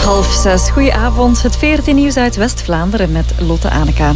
5:30. Goedenavond. Het VRT-nieuws uit West-Vlaanderen met Lotte Anneka.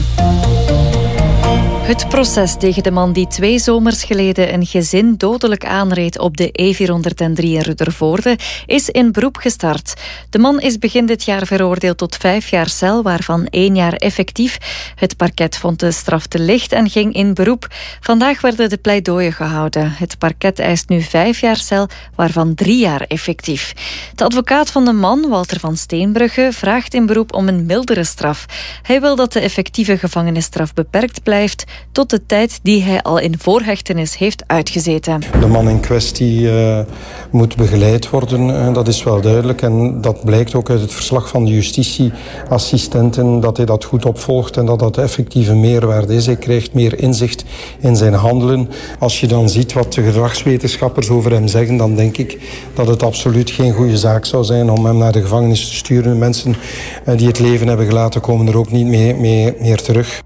Het proces tegen de man die 2 zomers geleden een gezin dodelijk aanreed op de E403 in Ruddervoorde is in beroep gestart. De man is begin dit jaar veroordeeld tot 5 jaar cel, waarvan 1 jaar effectief. Het parket vond de straf te licht en ging in beroep. Vandaag werden de pleidooien gehouden. Het parket eist nu 5 jaar cel, waarvan 3 jaar effectief. De advocaat van de man, Walter van Steenbrugge, vraagt in beroep om een mildere straf. Hij wil dat de effectieve gevangenisstraf beperkt blijft tot de tijd die hij al in voorhechtenis heeft uitgezeten. De man in kwestie moet begeleid worden, dat is wel duidelijk. En dat blijkt ook uit het verslag van de justitieassistenten, dat hij dat goed opvolgt en dat dat effectieve meerwaarde is. Hij krijgt meer inzicht in zijn handelen. Als je dan ziet wat de gedragswetenschappers over hem zeggen, dan denk ik dat het absoluut geen goede zaak zou zijn om hem naar de gevangenis te sturen. Mensen die het leven hebben gelaten komen er ook niet meer terug.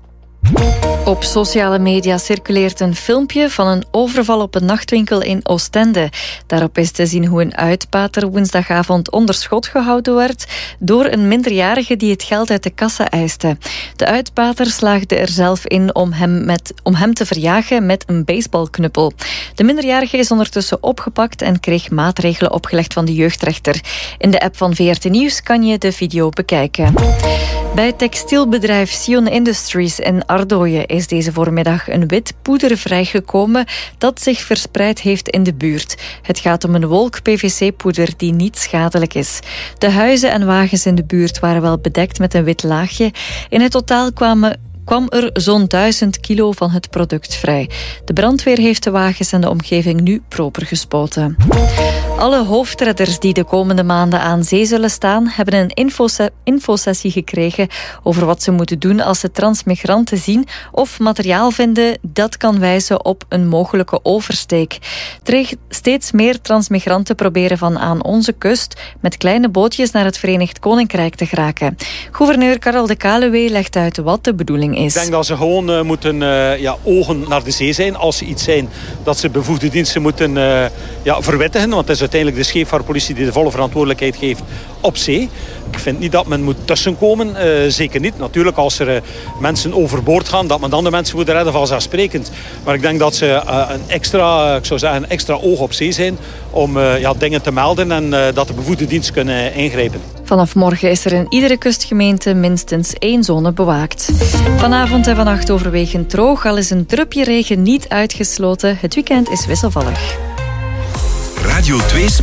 Op sociale media circuleert een filmpje van een overval op een nachtwinkel in Oostende. Daarop is te zien hoe een uitbater woensdagavond onder schot gehouden werd door een minderjarige die het geld uit de kassa eiste. De uitbater slaagde er zelf in om hem te verjagen met een baseballknuppel. De minderjarige is ondertussen opgepakt en kreeg maatregelen opgelegd van de jeugdrechter. In de app van VRT Nieuws kan je de video bekijken. Bij textielbedrijf Sion Industries in Ardooien is deze voormiddag een wit poeder vrijgekomen dat zich verspreid heeft in de buurt. Het gaat om een wolk PVC-poeder die niet schadelijk is. De huizen en wagens in de buurt waren wel bedekt met een wit laagje. In het totaal kwam er zo'n 1000 kilo van het product vrij. De brandweer heeft de wagens en de omgeving nu proper gespoten. Alle hoofdredders die de komende maanden aan zee zullen staan, hebben een infosessie gekregen over wat ze moeten doen als ze transmigranten zien of materiaal vinden dat kan wijzen op een mogelijke oversteek. Steeds meer transmigranten proberen van aan onze kust met kleine bootjes naar het Verenigd Koninkrijk te geraken. Gouverneur Karel de Kaluwe legt uit wat de bedoeling is. Ik denk dat ze gewoon moeten ogen naar de zee zijn. Als ze iets zijn dat ze bevoegde diensten moeten verwittigen. Want het is uiteindelijk de scheepvaartpolitie die de volle verantwoordelijkheid geeft op zee. Ik vind niet dat men moet tussenkomen. Zeker niet. Natuurlijk als er mensen overboord gaan, dat men dan de mensen moet redden, vanzelfsprekend. Maar ik denk dat ze een extra oog op zee zijn om dingen te melden en dat de bevoegde diensten kunnen ingrijpen. Vanaf morgen is er in iedere kustgemeente minstens 1 zone bewaakt. Vanavond en vannacht overwegend droog, al is een drupje regen niet uitgesloten. Het weekend is wisselvallig. Radio 2